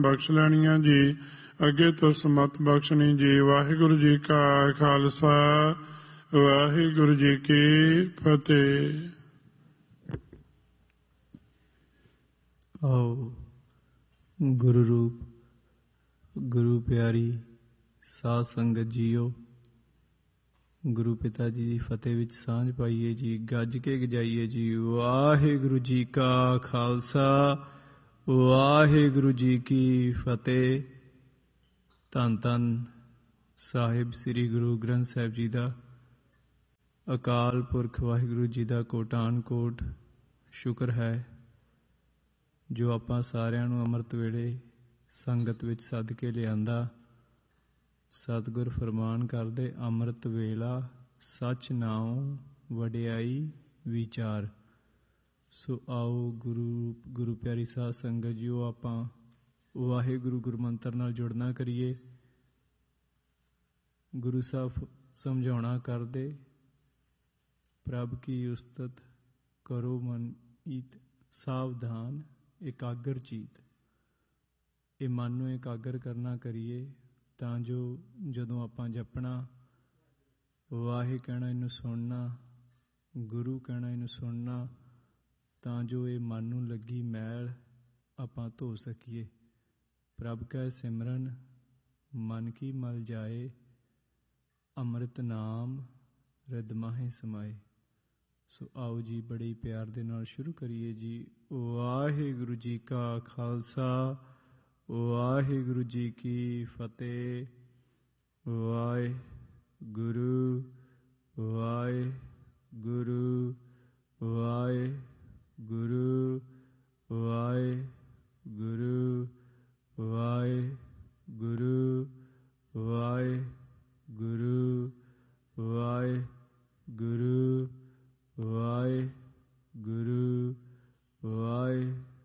ਬਖਸ਼ ਲੈਣੀਆਂ ਜੀ। ਅੱਗੇ ਤੋਂ ਸਮਤ ਬਖਸ਼ਣੀ ਜੀ। ਵਾਹਿਗੁਰੂ ਜੀ ਕਾ ਖਾਲਸਾ, ਵਾਹਿਗੁਰੂ ਜੀ ਕੀ ਫਤਿਹ। ਆਓ ਗੁਰੂ ਰੂਪ ਗੁਰੂ ਪਿਆਰੀ ਸਾਧ ਸੰਗਤ ਜੀਓ, ਗੁਰੂ ਪਿਤਾ ਜੀ ਦੀ ਫਤਿਹ ਵਿੱਚ ਸਾਂਝ ਪਾਈਏ ਜੀ। ਗੱਜ ਕੇ ਗਜਾਈਏ ਜੀ। ਵਾਹਿਗੁਰੂ ਜੀ ਕਾ ਖਾਲਸਾ, ਵਾਹਿਗੁਰੂ ਜੀ ਕੀ ਫਤਿਹ। ਧੰਨ ਧੰਨ ਸਾਹਿਬ ਸ੍ਰੀ ਗੁਰੂ ਗ੍ਰੰਥ ਸਾਹਿਬ ਜੀ ਦਾ ਅਕਾਲ ਪੁਰਖ ਵਾਹਿਗੁਰੂ ਜੀ ਦਾ ਕੋਟਾਨ ਕੋਟ ਸ਼ੁਕਰ ਹੈ ਜੋ ਆਪਾਂ ਸਾਰਿਆਂ ਨੂੰ ਅੰਮ੍ਰਿਤ ਵੇਲੇ ਸੰਗਤ ਵਿੱਚ ਸੱਦ ਕੇ ਲਿਆਂਦਾ। ਸਤਿਗੁਰ ਫਰਮਾਨ ਕਰਦੇ, ਅੰਮ੍ਰਿਤ ਵੇਲਾ ਸੱਚ ਨਾਉ ਵਡਿਆਈ ਵਿਚਾਰ। ਸੋ ਆਓ ਗੁਰੂ ਪਿਆਰੀ ਸਾਧ ਸੰਗਤ ਜੀਓ, ਆਪਾਂ ਵਾਹਿਗੁਰੂ ਗੁਰਮੰਤਰ ਨਾਲ ਜੁੜਨਾ ਕਰੀਏ। ਗੁਰੂ ਸਾਹਿਬ ਸਮਝਾਉਣਾ ਕਰਦੇ, ਪ੍ਰਭ ਕੀ ਉਸਤਤ ਕਰੋ ਮਨ ਈਤ, ਸਾਵਧਾਨ ਇਕਾਗਰ ਚੀਤ। ਇਹ ਮਨ ਨੂੰ ਇਕਾਗਰ ਕਰਨਾ ਕਰੀਏ ਤਾਂ ਜੋ ਜਦੋਂ ਆਪਾਂ ਜਪਣਾ, ਵਾਹਿ ਕਹਿਣਾ ਇਹਨੂੰ ਸੁਣਨਾ, ਗੁਰੂ ਕਹਿਣਾ ਇਹਨੂੰ ਸੁਣਨਾ, ਤਾਂ ਜੋ ਇਹ ਮਨ ਨੂੰ ਲੱਗੀ ਮੈਲ ਆਪਾਂ ਧੋ ਸਕੀਏ। ਪ੍ਰਭ ਕੈ ਸਿਮਰਨ ਮਨ ਕੀ ਮਲ ਜਾਏ, ਅੰਮ੍ਰਿਤ ਨਾਮ ਰਿਦ ਮਾਹੇ ਸਮਾਏ। ਸੋ ਆਓ ਜੀ, ਬੜੇ ਹੀ ਪਿਆਰ ਦੇ ਨਾਲ ਸ਼ੁਰੂ ਕਰੀਏ ਜੀ। ਵਾਹਿਗੁਰੂ ਜੀ ਕਾ ਖਾਲਸਾ, ਵਾਹਿਗੁਰੂ ਜੀ ਕੀ ਫਤਿਹ। ਵਾਹਿਗੁਰੂ ਵਾਹਿਗੁਰੂ ਵਾਹਿਗੁਰੂ ਵਾਹਿਗੁਰੂ ਵਾਹਿਗੁਰੂ ਵਾਹਿਗੁਰੂ ਵਾਹਿਗੁਰੂ ਵਾਹਿਗੁਰੂ